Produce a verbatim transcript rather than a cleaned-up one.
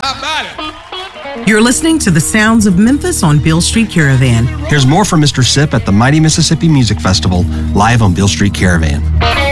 How about it? You're listening to the sounds of Memphis on Beale Street Caravan. Here's more from Mister Sip at the Mighty Mississippi Music Festival, live on Beale Street Caravan.